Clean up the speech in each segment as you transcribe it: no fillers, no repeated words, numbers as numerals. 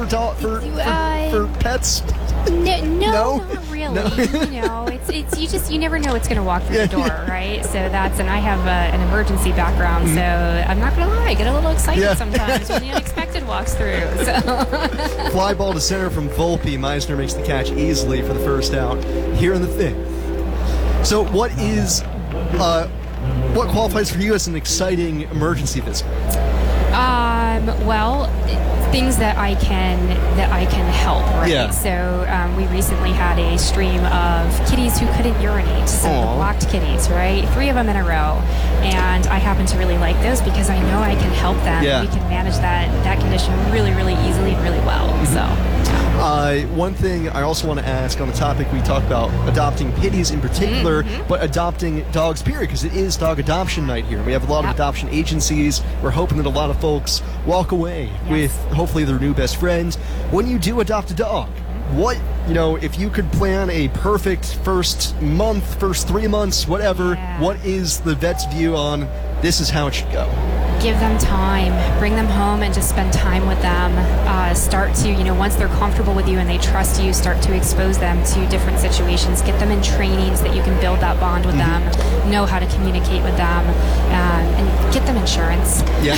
for pets? No, not really. No. You never know what's going to walk through the door, right? So and I have an emergency background, so I'm not going to lie, I get a little excited sometimes when the unexpected walks through. So. Fly ball to center from Volpe. Meisner makes the catch easily for the first out here in the fifth. So what qualifies for you as an exciting emergency visit? Well, things that I can help, right? Yeah. So we recently had a stream of kitties who couldn't urinate, so blocked kitties, right? 3 of them in a row, and I happen to really like those because I know I can help them. Yeah. We can manage that condition really, really easily and really well. So. One thing I also want to ask on the topic, we talk about adopting pitties in particular, but adopting dogs period, because it is dog adoption night here. We have a lot of adoption agencies. We're hoping that a lot of folks walk away with hopefully their new best friends. When you do adopt a dog, if you could plan a perfect first month, first 3 months, whatever, what is the vet's view on this is how it should go? Give them time. Bring them home and just spend time with them. Start to, once they're comfortable with you and they trust you, start to expose them to different situations. Get them in training so that you can build that bond with them, know how to communicate with them, and get them insurance. Yeah.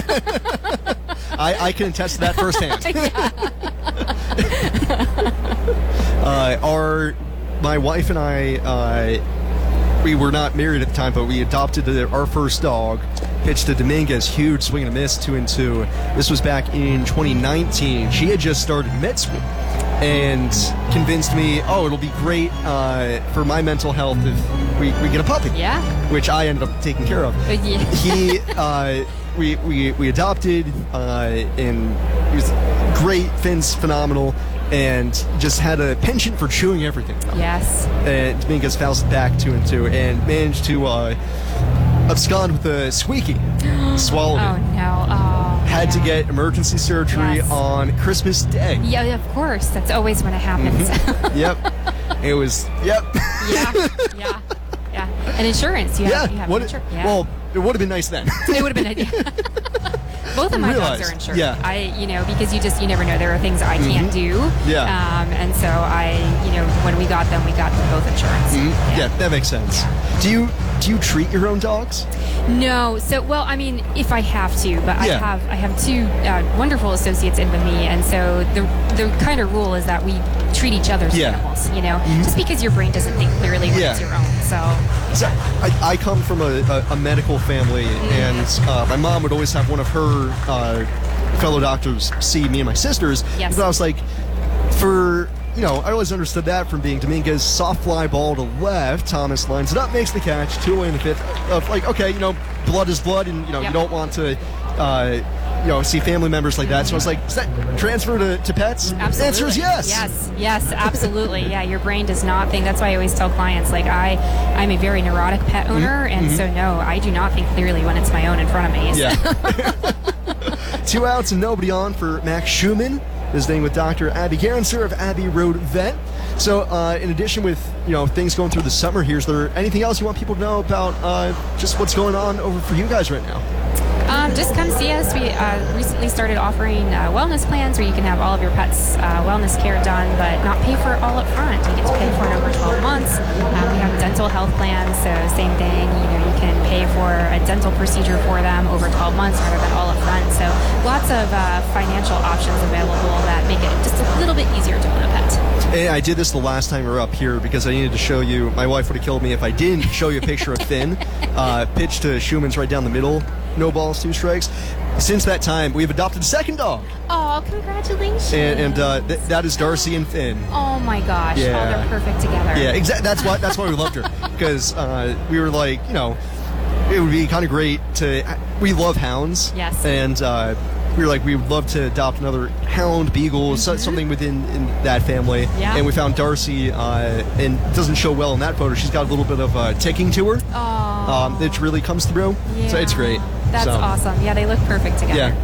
I can attest to that firsthand. My wife and I, we were not married at the time, but we adopted our first dog. Pitched to Dominguez, huge swing and a miss, 2-2. This was back in 2019. She had just started med school and convinced me, it'll be great for my mental health if we get a puppy. Yeah. Which I ended up taking care of. Yeah. We adopted, and he was great. Finn's phenomenal. And just had a penchant for chewing everything. Yes. And Dominguez fouls it back 2-2 and managed to abscond with a squeaky. Swallowed it. Oh, no. Oh, had to get emergency surgery on Christmas Day. Yeah, of course. That's always when it happens. Yep. It was, Yeah. And insurance. You have insurance. Well, it would have been nice then. It would have been nice. Both of my dogs are insured. Yeah. Because you never know. There are things I can't do. Yeah. And so when we got them both insurance. Yeah, that makes sense. Yeah. Do you treat your own dogs? No. So, if I have to, but I have 2 wonderful associates in with me, and so the kind of rule is that we treat each other's animals. Just because your brain doesn't think clearly when it's your own. So I come from a medical family, and my mom would always have one of her fellow doctors see me and my sisters. Yes. But I was like, I always understood that from being Dominguez. Soft fly ball to left. Thomas lines it up, makes the catch. 2 away in the fifth. Blood is blood, and you don't want to see family members like that. So I was like, is that transfer to pets? Absolutely. The answer is yes. Yes, absolutely. Yeah, your brain does not think. That's why I always tell clients, I'm a very neurotic pet owner, and so no, I do not think clearly when it's my own in front of me. So. Yeah. 2 outs and nobody on for Max Schumann, visiting with Dr. Abby Garenser of Abbey Road Vet. So, in addition with things going through the summer here, is there anything else you want people to know about just what's going on over for you guys right now? Just come see us. We recently started offering wellness plans where you can have all of your pets' wellness care done, but not pay for it all up front. You get to pay for it over 12 months. We have dental health plans, so same thing. You can pay for a dental procedure for them over 12 months rather than all up front. So lots of financial options available that make it just a little bit easier to own a pet. And I did this the last time we were up here because I needed to show you. My wife would have killed me if I didn't show you a picture of Finn. Pitch to Schumann's right down the middle. No balls, 2 strikes. Since that time, we've adopted a second dog. Oh, congratulations. And that is Darcy and Finn. Oh, my gosh. Yeah. Oh, they're perfect together. Yeah, exactly. That's why we loved her. Because we were like, it would be kind of great to... We love hounds. Yes. And we were like, we would love to adopt another hound, beagle, something within that family. Yeah. And we found Darcy, and it doesn't show well in that photo. She's got a little bit of ticking to her. Oh. It really comes through. Yeah. So it's great. That's awesome. Yeah, they look perfect together. Yeah.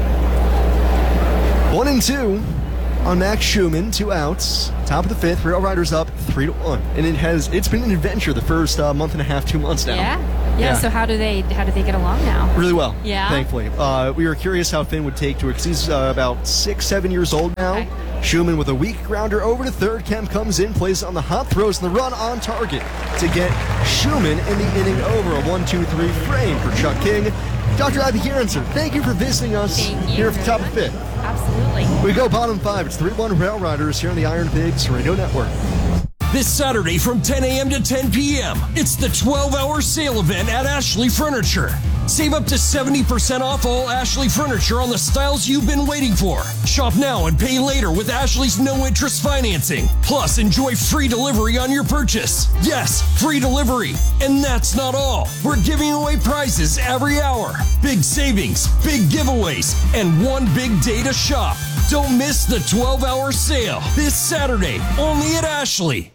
1-2 on Max Schumann, 2 outs. Top of the fifth, Rail Riders up 3-1. And it's been an adventure the first month and a half, 2 months now. Yeah. Yeah. So how do they get along now? Really well. Yeah. Thankfully, we were curious how Finn would take to it because he's about 6-7 years old now. Okay. Schumann with a weak grounder over to third. Kemp comes in, plays on the hot throws and the run on target to get Schumann in the inning over. A 1-2-3 frame for Chuck King. Dr. Abby Aronson, thank you for visiting us here at the top of the fifth. Absolutely. We go bottom 5. It's 3-1 Rail Riders here on the Iron Pigs Radio Network. This Saturday from 10 a.m. to 10 p.m., it's the 12-hour sale event at Ashley Furniture. Save up to 70% off all Ashley Furniture on the styles you've been waiting for. Shop now and pay later with Ashley's no-interest financing. Plus, enjoy free delivery on your purchase. Yes, free delivery. And that's not all. We're giving away prizes every hour. Big savings, big giveaways, and one big day to shop. Don't miss the 12-hour sale this Saturday, only at Ashley.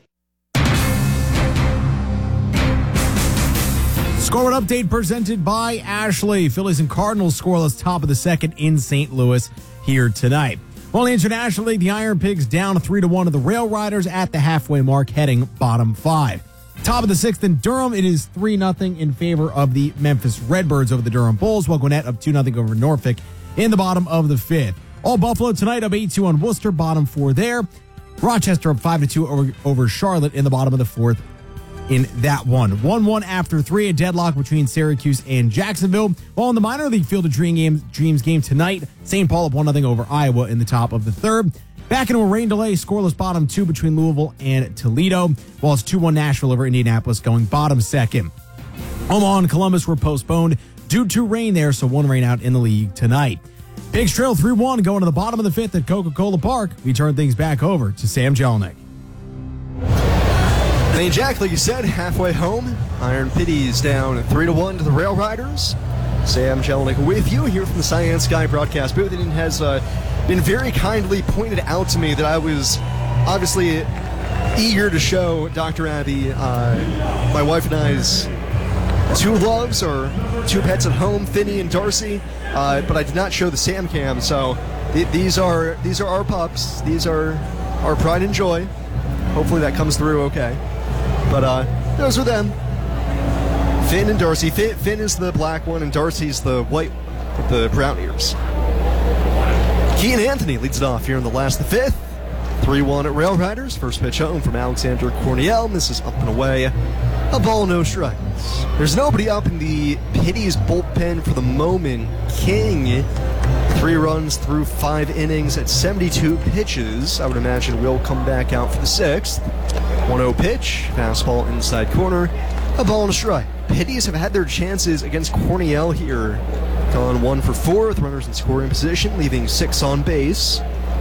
Scoreboard update presented by Ashley. Phillies and Cardinals scoreless top of the second in St. Louis here tonight. Well, the International League, the Iron Pigs down 3-1 to the Rail Riders at the halfway mark, heading bottom 5. Top of the sixth in Durham, it is 3-0 in favor of the Memphis Redbirds over the Durham Bulls, while Gwinnett up 2-0 over Norfolk in the bottom of the fifth. All Buffalo tonight up 8-2 on Worcester, bottom 4 there. Rochester up 5-2 over Charlotte in the bottom of the fourth. In that one. 1-1 after 3, a deadlock between Syracuse and Jacksonville. While in the minor league Field of Dreams game tonight, St. Paul up 1-0 over Iowa in the top of the third. Back into a rain delay, scoreless bottom 2 between Louisville and Toledo, while it's 2-1 Nashville over Indianapolis going bottom second. Omaha and Columbus were postponed due to rain there, so one rain out in the league tonight. Pigs trail 3-1 going to the bottom of the fifth at Coca-Cola Park. We turn things back over to Sam Jelinek. Hey, Jack, like you said, halfway home. Iron Pities down 3-1 to the Rail Riders. Sam Jelinek with you here from the Cyan Sky broadcast booth. And has been very kindly pointed out to me that I was obviously eager to show Dr. Abby, my wife and I's two loves or two pets at home, Finney and Darcy, but I did not show the Sam Cam. So these are our pups. These are our pride and joy. Hopefully that comes through okay. But those are them. Finn and Darcy. Finn is the black one, and Darcy's the white with the brown ears. Keaton Anthony leads it off here in the last of the fifth. 3-1 at Rail Riders. First pitch home from Alexander Corniel. Misses up and away. A ball, no strikes. There's nobody up in the Pities bullpen for the moment. King, 3 runs through 5 innings at 72 pitches. I would imagine will come back out for the 6th. 1-0 pitch, fastball inside corner, a ball and a strike. Pities have had their chances against Corniel here. Gone 1 for 4 with runners in scoring position, leaving 6 on base.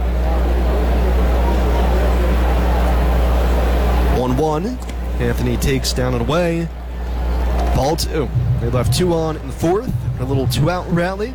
1-1. Anthony takes down and away. Ball 2. They left 2 on in the 4th. A little 2-out rally.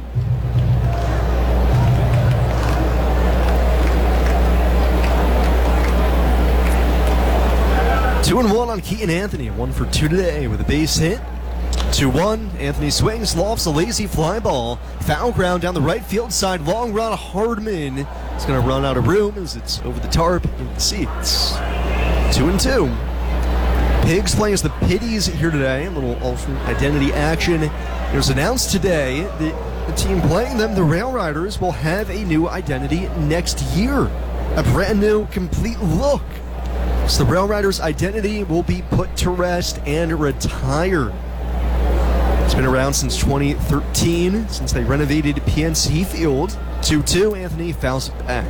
Two and 1 on Keaton Anthony. 1 for 2 today with a base hit. 2-1. Anthony swings, lofts a lazy fly ball. Foul ground down the right field side. Long run. Hardman is going to run out of room as it's over the tarp in the seats. 2-2. Pigs playing as the Pities here today. A little alternate identity action. It was announced today that the team playing them, the Rail Riders, will have a new identity next year. A brand new, complete look. So the Rail Riders' identity will be put to rest and retired. It's been around since 2013, since they renovated PNC Field. 2-2, Anthony fouls it back.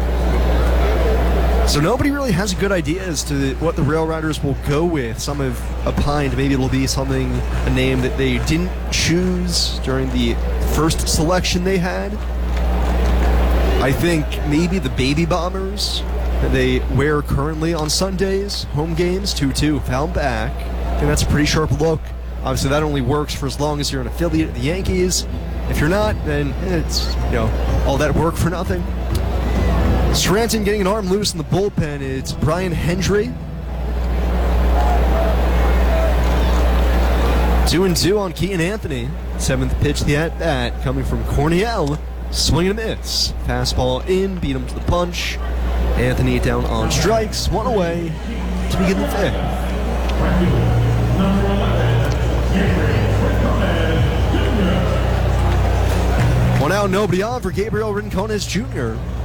So nobody really has a good idea as to what the Rail Riders will go with. Some have opined maybe it'll be a name that they didn't choose during the first selection they had. I think maybe the Baby Bombers that they wear currently on Sundays, home games, 2-2, foul back. I think that's a pretty sharp look. Obviously, that only works for as long as you're an affiliate of the Yankees. If you're not, then it's, all that work for nothing. Scranton getting an arm loose in the bullpen. It's Brian Hendry. 2-2 on Keaton Anthony. 7th pitch, the at-bat coming from Corniel. Swing and a miss. Fastball in, beat him to the punch. Anthony down on strikes, 1 away to begin the 5th. Now nobody on for Gabriel Rincones Jr.